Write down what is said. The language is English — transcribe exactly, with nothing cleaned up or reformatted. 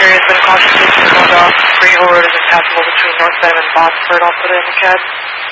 area has been cautiously turned off. Greenhill Road is impassable between North Benham and Botsford. I'll put it in the C A D.